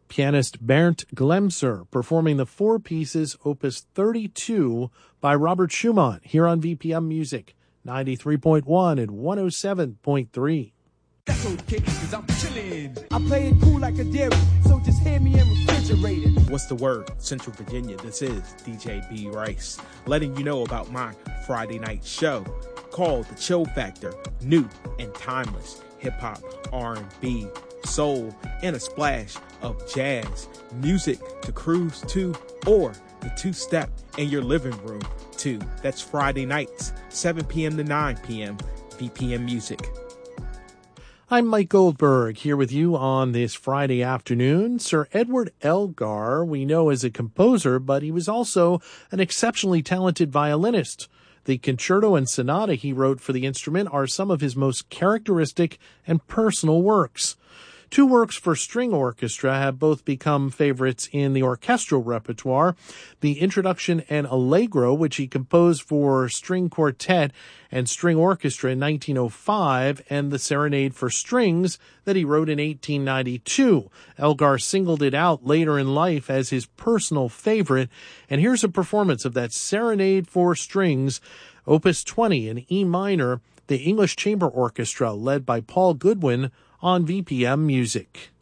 pianist Bernd Glemser performing the four pieces Opus 32 by Robert Schumann here on VPM Music 93.1 and 107.3. That's okay, cause I'm chillin'. I play it cool like a dairy, so just hear me in refrigerated. What's the word, Central Virginia? This is DJ B. Rice, letting you know about my Friday night show called The Chill Factor, new and timeless hip-hop, R&B, soul, and a splash of jazz, music to cruise to, or the two-step in your living room too. That's Friday nights, 7 p.m. to 9 p.m., VPM Music. I'm Mike Goldberg here with you on this Friday afternoon. Sir Edward Elgar, we know as a composer, but he was also an exceptionally talented violinist. The concerto and sonata he wrote for the instrument are some of his most characteristic and personal works. Two works for string orchestra have both become favorites in the orchestral repertoire. The Introduction and Allegro, which he composed for string quartet and string orchestra in 1905, and the Serenade for Strings that he wrote in 1892. Elgar singled it out later in life as his personal favorite, and here's a performance of that Serenade for Strings, Opus 20 in E minor, the English Chamber Orchestra led by Paul Goodwin, on VPM Music.